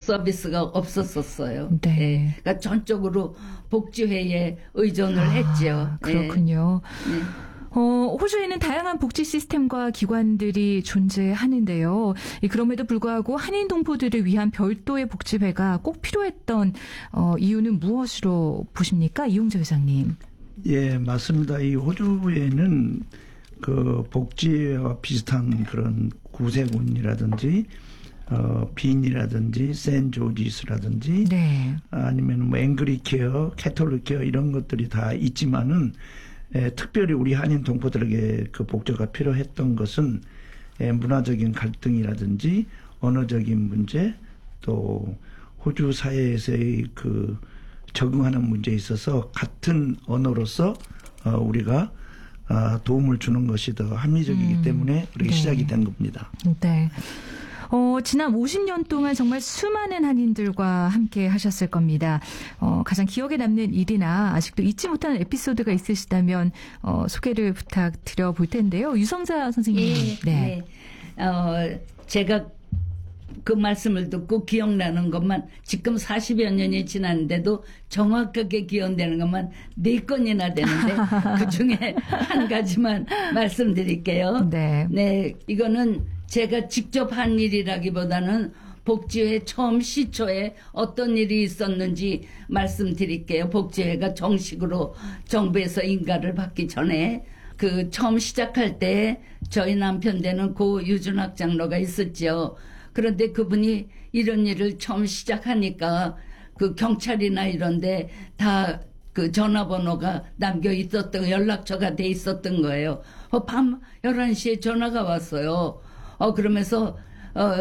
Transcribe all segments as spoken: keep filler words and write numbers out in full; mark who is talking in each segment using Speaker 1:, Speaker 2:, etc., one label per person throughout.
Speaker 1: 서비스가 없었었어요.
Speaker 2: 네.
Speaker 1: 예. 그러니까 전적으로 복지회에 의존을
Speaker 2: 아,
Speaker 1: 했죠.
Speaker 2: 그렇군요.
Speaker 1: 예. 네.
Speaker 2: 어, 호주에는 다양한 복지 시스템과 기관들이 존재하는데요. 그럼에도 불구하고 한인 동포들을 위한 별도의 복지회가 꼭 필요했던 어, 이유는 무엇으로 보십니까? 이용재 회장님.
Speaker 3: 예, 맞습니다. 이 호주에는 그 복지회와 비슷한 그런 구세군이라든지 어, 빈이라든지 센조지스라든지
Speaker 2: 네.
Speaker 3: 아니면 뭐 앵그리케어, 캐톨릭케어 이런 것들이 다 있지만은 에, 특별히 우리 한인 동포들에게 그 복지가 필요했던 것은 에, 문화적인 갈등이라든지 언어적인 문제 또 호주 사회에서의 그 적응하는 문제에 있어서 같은 언어로서 어, 우리가 어, 도움을 주는 것이 더 합리적이기
Speaker 2: 음,
Speaker 3: 때문에 그렇게
Speaker 2: 네.
Speaker 3: 시작이 된 겁니다.
Speaker 2: 네. 어, 지난 오십 년 동안 정말 수많은 한인들과 함께 하셨을 겁니다. 어, 가장 기억에 남는 일이나 아직도 잊지 못하는 에피소드가 있으시다면 어, 소개를 부탁드려 볼 텐데요. 유성자 선생님.
Speaker 1: 예,
Speaker 2: 네.
Speaker 1: 네. 어, 제가 그 말씀을 듣고 기억나는 것만 지금 사십여 년이 지났는데도 정확하게 기억되는 것만 네 건이나 되는데 그중에 한 가지만 말씀드릴게요.
Speaker 2: 네.
Speaker 1: 네, 이거는 제가 직접 한 일이라기보다는 복지회 처음 시초에 어떤 일이 있었는지 말씀드릴게요. 복지회가 정식으로 정부에서 인가를 받기 전에 그 처음 시작할 때 저희 남편 되는 고 유준학 장로가 있었죠. 그런데 그분이 이런 일을 처음 시작하니까 그 경찰이나 이런데 다 그 전화번호가 남겨 있었던 연락처가 돼 있었던 거예요. 어, 밤 열한 시에 전화가 왔어요. 어 그러면서 어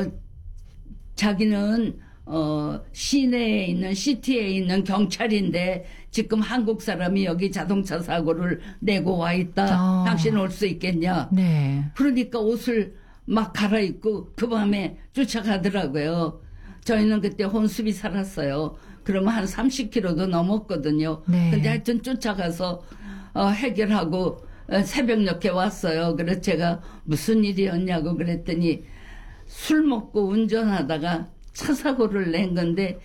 Speaker 1: 자기는 어 시내에 있는 시티에 있는 경찰인데 지금 한국 사람이 여기 자동차 사고를 내고 와 있다.
Speaker 2: 어.
Speaker 1: 당신 올 수 있겠냐?
Speaker 2: 네.
Speaker 1: 그러니까 옷을 막 갈아입고 그 밤에 쫓아가더라고요. 저희는 그때 혼수비 살았어요. 그러면 한 삼십 킬로미터도 넘었거든요.
Speaker 2: 네.
Speaker 1: 근데 하여튼 쫓아가서 어, 해결하고 어, 새벽녘에 왔어요. 그래서 제가 무슨 일이었냐고 그랬더니 술 먹고 운전하다가 차 사고를 낸 건데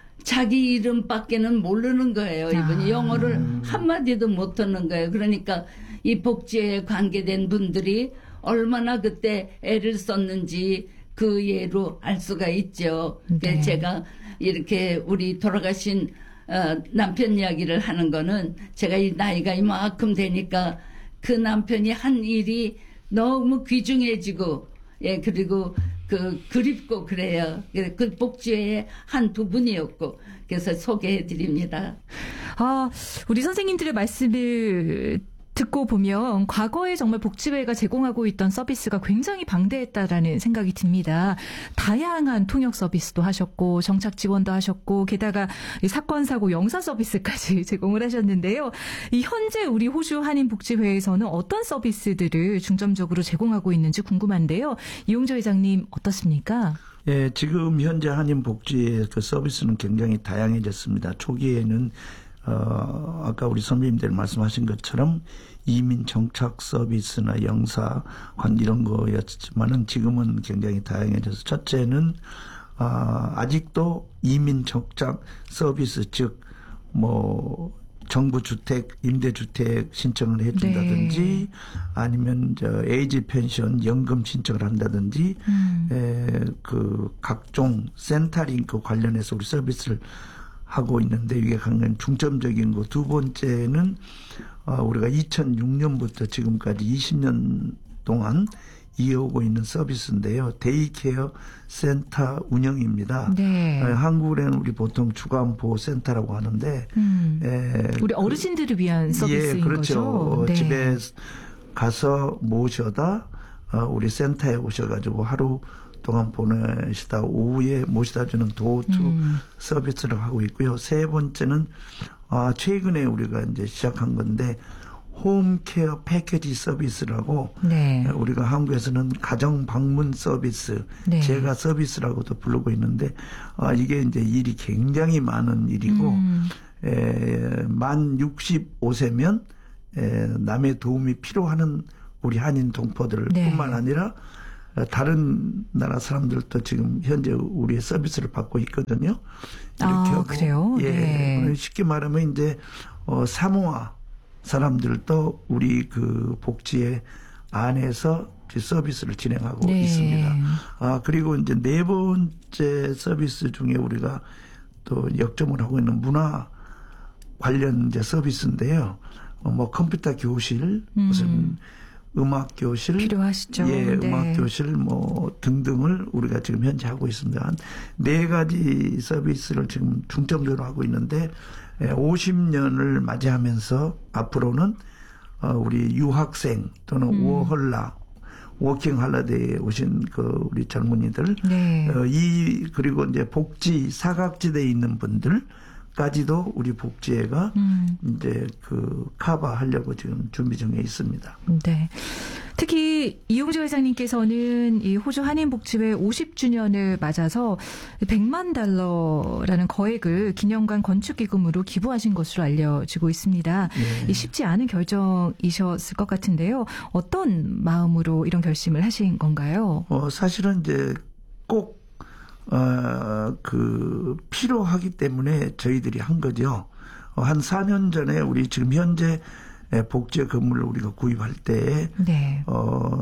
Speaker 1: 자기 이름밖에는 모르는 거예요. 이분이
Speaker 2: 아.
Speaker 1: 영어를 한마디도 못하는 거예요. 그러니까 이 복지에 관계된 분들이 얼마나 그때 애를 썼는지 그 예로 알 수가 있죠.
Speaker 2: 네.
Speaker 1: 제가 이렇게 우리 돌아가신 어, 남편 이야기를 하는 거는 제가 이 나이가 이만큼 되니까 그 남편이 한 일이 너무 귀중해지고 예 그리고 그 그립고 그래요. 그 복지회의 한 부분이었고 그래서 소개해 드립니다.
Speaker 2: 아, 우리 선생님들의 말씀을 듣고 보면 과거에 정말 복지회가 제공하고 있던 서비스가 굉장히 방대했다라는 생각이 듭니다. 다양한 통역 서비스도 하셨고 정착 지원도 하셨고 게다가 사건 사고 영사 서비스까지 제공을 하셨는데요. 이 현재 우리 호주 한인 복지회에서는 어떤 서비스들을 중점적으로 제공하고 있는지 궁금한데요. 이용재 회장님 어떻습니까?
Speaker 3: 예, 지금 현재 한인 복지의 그 서비스는 굉장히 다양해졌습니다. 초기에는 어, 아까 우리 선배님들 말씀하신 것처럼 이민 정착 서비스나 영사관 이런 거였지만은 지금은 굉장히 다양해져서 첫째는, 아, 아직도 이민 정착 서비스 즉, 뭐, 정부 주택, 임대주택 신청을 해준다든지 네. 아니면 저 에이지 펜션 연금 신청을 한다든지 음. 에, 그 각종 센터링크 관련해서 우리 서비스를 하고 있는데 이게 굉장히 중점적인 거. 두 번째는 어, 우리가 이천육 년부터 지금까지 이십 년 동안 이어오고 있는 서비스인데요. 데이케어 센터 운영입니다. 네. 에, 한국에는 우리 보통 주간보호센터라고 하는데
Speaker 2: 음. 에, 우리 어르신들을 위한 서비스인
Speaker 3: 예, 그렇죠.
Speaker 2: 거죠. 네.
Speaker 3: 집에 가서 모셔다 어, 우리 센터에 오셔가지고 하루 동안 보내시다 오후에 모시다주는 도어투 음. 서비스를 하고 있고요. 세 번째는 아, 최근에 우리가 이제 시작한 건데 홈케어 패키지 서비스라고 네. 우리가 한국에서는 가정 방문 서비스, 네. 제가 서비스라고도 부르고 있는데 아, 이게 이제 일이 굉장히 많은 일이고 음. 에, 만 육십오 세면 에, 남의 도움이 필요하는 우리 한인 동포들 네. 뿐만 아니라 다른 나라 사람들도 지금 현재 우리의 서비스를 받고 있거든요. 이렇게
Speaker 2: 아,
Speaker 3: 하고,
Speaker 2: 그래요?
Speaker 3: 예.
Speaker 2: 네.
Speaker 3: 쉽게 말하면 이제 어, 사모아 사람들도 우리 그 복지회 안에서 서비스를 진행하고
Speaker 2: 네.
Speaker 3: 있습니다. 아, 그리고 이제 네 번째 서비스 중에 우리가 또 역점을 하고 있는 문화 관련 이제 서비스인데요. 어, 뭐 컴퓨터 교실,
Speaker 2: 음.
Speaker 3: 무슨 음악 교실,
Speaker 2: 필요하시죠.
Speaker 3: 예,
Speaker 2: 네.
Speaker 3: 음악 교실 뭐 등등을 우리가 지금 현재 하고 있습니다. 한 네 가지 서비스를 지금 중점적으로 하고 있는데 오십 년을 맞이하면서 앞으로는 어, 우리 유학생 또는
Speaker 2: 음.
Speaker 3: 워홀라, 워킹 할러데이에 오신 그 우리 젊은이들,
Speaker 2: 네.
Speaker 3: 어, 이 그리고 이제 복지 사각지대에 있는 분들까지도 우리 복지회가
Speaker 2: 음.
Speaker 3: 이제 그 커버하려고 지금 준비 중에 있습니다.
Speaker 2: 네. 특히 이용재 회장님께서는 이 호주 한인복지회 오십 주년을 맞아서 백만 달러라는 거액을 기념관 건축기금으로 기부하신 것으로 알려지고 있습니다.
Speaker 3: 네.
Speaker 2: 이 쉽지 않은 결정이셨을 것 같은데요. 어떤 마음으로 이런 결심을 하신 건가요?
Speaker 3: 어, 사실은 이제 꼭, 어, 그, 필요하기 때문에 저희들이 한 거죠. 어, 한 사 년 전에 우리 지금 현재 복지회 건물을 우리가 구입할 때,
Speaker 2: 네.
Speaker 3: 어,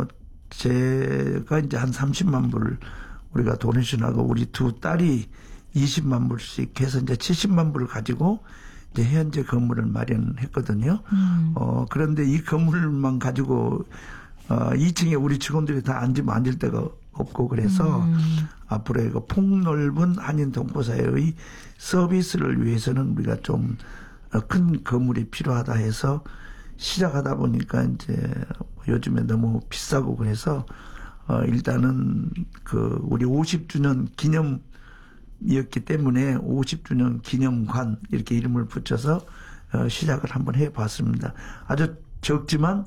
Speaker 3: 제가 이제 한 삼십만 불 우리가 도네이션하고 우리 두 딸이 이십만 불씩 해서 이제 칠십만 불을 가지고 이제 현재 건물을 마련했거든요.
Speaker 2: 음.
Speaker 3: 어, 그런데 이 건물만 가지고 어, 이 층에 우리 직원들이 다 앉으면 앉을 데가 없고 그래서
Speaker 2: 음.
Speaker 3: 앞으로 이거 폭넓은 한인 동포사회의 서비스를 위해서는 우리가 좀 큰 건물이 필요하다 해서 시작하다 보니까 이제 요즘에 너무 비싸고 그래서 어, 일단은 그 우리 오십 주년 기념이었기 때문에 오십 주년 기념관 이렇게 이름을 붙여서 어, 시작을 한번 해봤습니다. 아주 적지만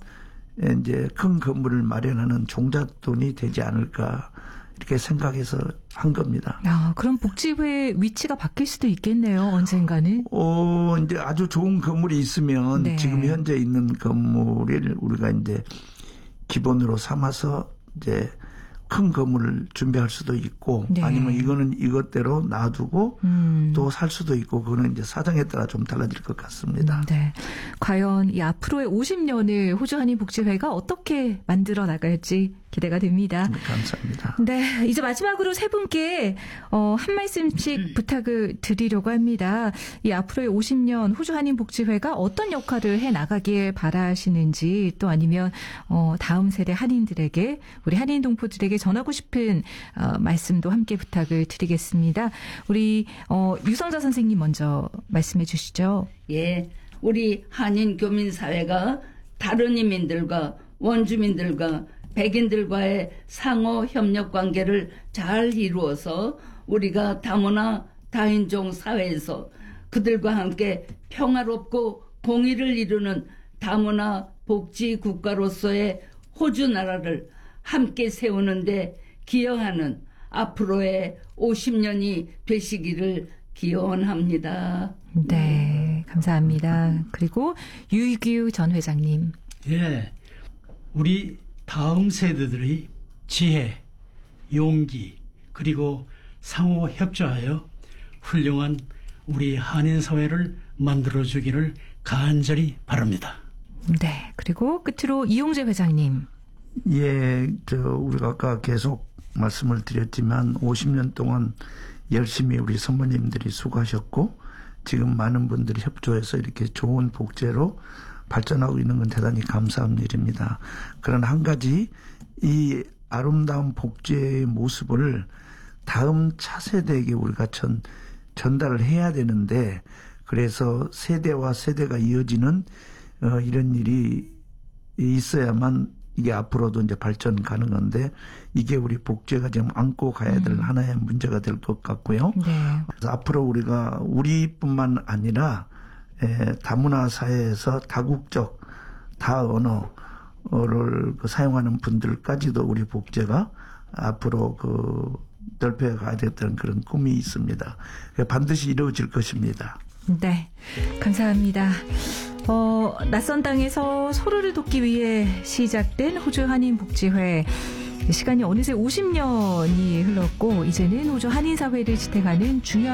Speaker 3: 이제 큰 건물을 마련하는 종잣돈이 되지 않을까 이렇게 생각해서 한 겁니다.
Speaker 2: 아, 그럼 복지회 위치가 바뀔 수도 있겠네요. 언젠가는.
Speaker 3: 어, 이제 아주 좋은 건물이 있으면
Speaker 2: 네.
Speaker 3: 지금 현재 있는 건물을 우리가 이제 기본으로 삼아서 이제 큰 건물을 준비할 수도 있고
Speaker 2: 네.
Speaker 3: 아니면 이거는 이것대로 놔두고
Speaker 2: 음.
Speaker 3: 또 살 수도 있고 그거는 이제 사정에 따라 좀 달라질 것 같습니다.
Speaker 2: 네. 과연 이 앞으로의 오십 년을 호주 한인복지회가 어떻게 만들어 나갈지 기대가 됩니다.
Speaker 3: 네, 감사합니다.
Speaker 2: 네, 이제 마지막으로 세 분께 어, 한 말씀씩 부탁을 드리려고 합니다. 이 앞으로의 오십 년 호주 한인복지회가 어떤 역할을 해 나가길 바라시는지 또 아니면 어, 다음 세대 한인들에게 우리 한인 동포들에게 전하고 싶은 어, 말씀도 함께 부탁을 드리겠습니다. 우리 어, 유성자 선생님 먼저 말씀해 주시죠.
Speaker 1: 예, 우리 한인 교민 사회가 다른 이민들과 원주민들과 백인들과의 상호 협력 관계를 잘 이루어서 우리가 다문화 다인종 사회에서 그들과 함께 평화롭고 공의를 이루는 다문화 복지 국가로서의 호주 나라를 함께 세우는데 기여하는 앞으로의 오십 년이 되시기를 기원합니다.
Speaker 2: 네, 감사합니다. 그리고 유익규 전 회장님.
Speaker 4: 예, 우리 다음 세대들의 지혜, 용기, 그리고 상호 협조하여 훌륭한 우리 한인 사회를 만들어주기를 간절히 바랍니다.
Speaker 2: 네, 그리고 끝으로 이용재 회장님.
Speaker 3: 예, 저 우리가 아까 계속 말씀을 드렸지만 오십 년 동안 열심히 우리 선배님들이 수고하셨고 지금 많은 분들이 협조해서 이렇게 좋은 복제로 발전하고 있는 건 대단히 감사한 일입니다. 그러나 한 가지 이 아름다운 복제의 모습을 다음 차세대에게 우리가 전, 전달을 해야 되는데 그래서 세대와 세대가 이어지는 어, 이런 일이 있어야만 이게 앞으로도 이제 발전 가능한데 이게 우리 복제가 지금 안고 가야 될 음. 하나의 문제가 될 것 같고요.
Speaker 2: 네.
Speaker 3: 그래서 앞으로 우리가 우리뿐만 아니라 에, 다문화 사회에서 다국적, 다 언어를 그 사용하는 분들까지도 우리 복제가 앞으로 그 넓혀 가야 되겠다는 그런 꿈이 있습니다. 반드시 이루어질 것입니다.
Speaker 2: 네, 감사합니다. 어, 낯선 땅에서 서로를 돕기 위해 시작된 호주 한인복지회. 시간이 어느새 오십 년이 흘렀고 이제는 호주 한인사회를 지탱하는 중요한